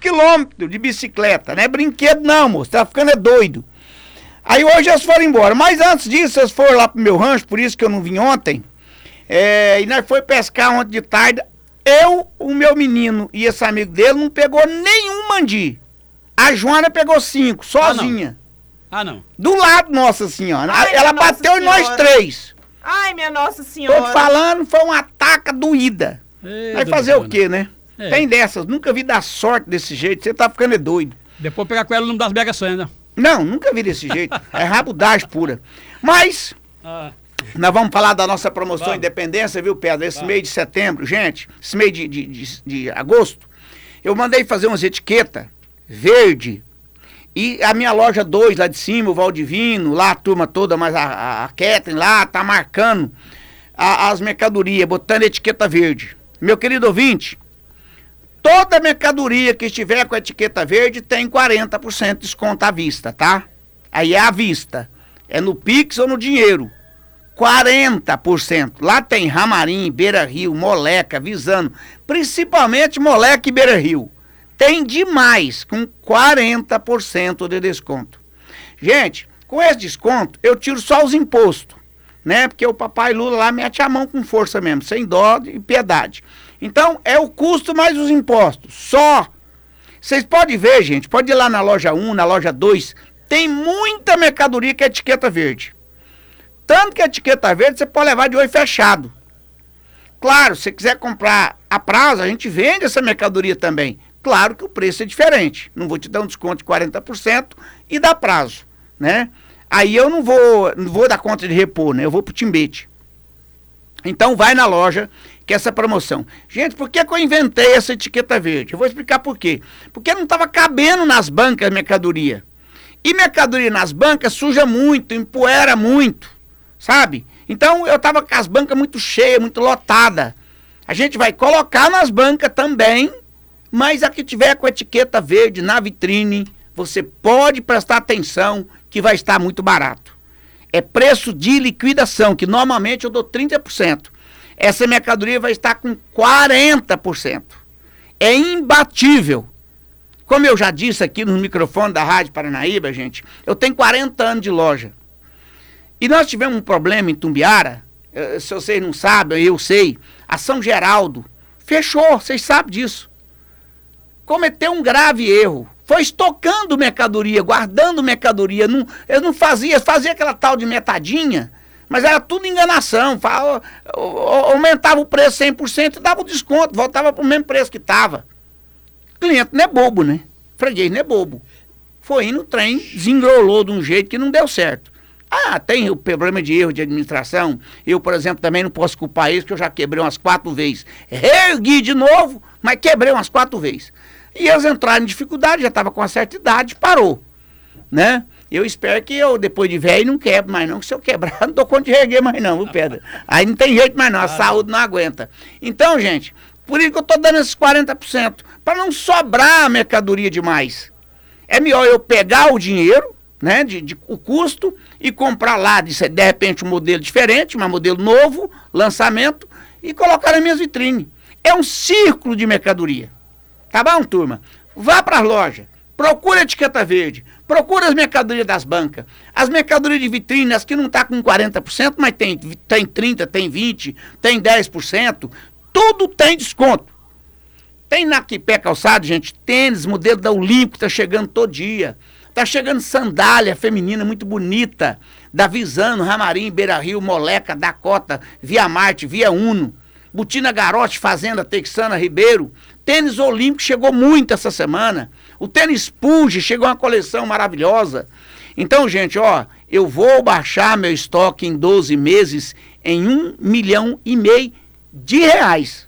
quilômetros de bicicleta, não é brinquedo não, moço, tá ficando doido. Aí hoje eles foram embora, mas antes disso eles foram lá pro meu rancho, por isso que eu não vim ontem, e nós foi pescar ontem de tarde, o meu menino e esse amigo dele não pegou nenhum mandi. A Joana pegou 5, sozinha. Não. Do lado nossa senhora. Ai, ela bateu em nós 3. Ai, minha Nossa Senhora. Tô te falando, foi uma ataca doída. Vai fazer o quê, né? É. Tem dessas, nunca vi dar sorte desse jeito, você tá ficando doido. Depois pegar com ela o nome das Mega Sena. Não, nunca vi desse jeito, é rabudagem pura. Mas, nós vamos falar da nossa promoção Independência, viu, Pedro? Esse mês de setembro, gente, esse mês de agosto, eu mandei fazer umas etiquetas verde. E a minha loja 2 lá de cima, o Valdivino, lá a turma toda, mas a Catherine lá tá marcando as mercadorias, botando etiqueta verde. Meu querido ouvinte, toda mercadoria que estiver com a etiqueta verde tem 40% de desconto à vista, tá? Aí é à vista, é no Pix ou no dinheiro. 40%. Lá tem Ramarim, Beira Rio, Moleca, Visano, principalmente Moleca e Beira Rio. Tem demais, com 40% de desconto. Gente, com esse desconto, eu tiro só os impostos, né? Porque o papai Lula lá mete a mão com força mesmo, sem dó e piedade. Então, é o custo mais os impostos, só. Vocês podem ver, gente, pode ir lá na loja 1, na loja 2, tem muita mercadoria que é etiqueta verde. Tanto que a etiqueta verde você pode levar de olho fechado. Claro, se você quiser comprar a prazo, a gente vende essa mercadoria também. Claro que o preço é diferente. Não vou te dar um desconto de 40% e dá prazo, né? Aí eu não vou dar conta de repor, né? Eu vou pro Timbete. Então vai na loja, que é essa promoção. Gente, por que eu inventei essa etiqueta verde? Eu vou explicar por quê. Porque não estava cabendo nas bancas mercadoria. E mercadoria nas bancas suja muito, empoeira muito, sabe? Então eu estava com as bancas muito cheias, muito lotadas. A gente vai colocar nas bancas também, mas a que tiver com etiqueta verde na vitrine, você pode prestar atenção que vai estar muito barato. É preço de liquidação, que normalmente eu dou 30%. Essa mercadoria vai estar com 40%. É imbatível. Como eu já disse aqui no microfone da Rádio Paranaíba, gente, eu tenho 40 anos de loja. E nós tivemos um problema em Tumbiara, se vocês não sabem, eu sei, a São Geraldo fechou, vocês sabem disso. Cometeu um grave erro. Foi estocando mercadoria, guardando mercadoria. Eles não faziam aquela tal de metadinha, mas era tudo enganação. Aumentava o preço 100% e dava o desconto, voltava para o mesmo preço que estava. Cliente não é bobo, né? Freguês não é bobo. Foi indo no trem, desengrolou de um jeito que não deu certo. Tem o problema de erro de administração. Eu, por exemplo, também não posso culpar isso, porque eu já quebrei umas 4 vezes. Reergui de novo, mas quebrei umas 4 vezes. E eles entraram em dificuldade, já estava com uma certa idade, parou, né? Eu espero que eu, depois de velho, não quebre mais não, que se eu quebrar, não dou conta de reerguer mais não, viu, Pedro? Aí não tem jeito mais não, a saúde não aguenta. Então, gente, por isso que eu estou dando esses 40%, para não sobrar a mercadoria demais. É melhor eu pegar o dinheiro, né, o custo, e comprar lá, de repente, um modelo diferente, um modelo novo, lançamento, e colocar nas minhas vitrines. É um círculo de mercadoria. Tá bom, turma? Vá para as lojas, procura a etiqueta verde, procura as mercadorias das bancas, as mercadorias de vitrine, as que não tá com 40%, mas tem 30%, tem 20%, tem 10%, tudo tem desconto. Tem na Quipé Calçado, gente, tênis, modelo da Olímpico, tá chegando todo dia. Tá chegando sandália feminina muito bonita, da Visano, Ramarim, Beira Rio, Moleca, Dakota, Via Marte, Via Uno, Botina Garote, Fazenda, Texana, Ribeiro. Tênis Olímpico chegou muito essa semana. O tênis Puge chegou uma coleção maravilhosa. Então, gente, eu vou baixar meu estoque em 12 meses em 1,5 milhão de reais.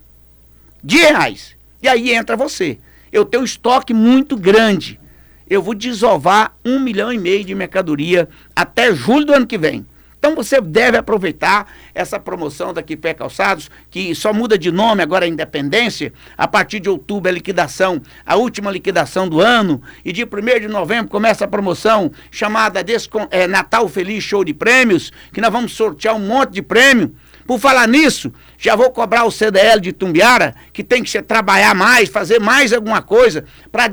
E aí entra você. Eu tenho um estoque muito grande. Eu vou desovar 1,5 milhão de mercadoria até julho do ano que vem. Então você deve aproveitar essa promoção da Quipé Calçados, que só muda de nome agora, a Independência. A partir de outubro é liquidação, a última liquidação do ano. E de 1º de novembro começa a promoção chamada Natal Feliz Show de Prêmios, que nós vamos sortear um monte de prêmio. Por falar nisso, já vou cobrar o CDL de Tumbiara, que tem que trabalhar mais, fazer mais alguma coisa para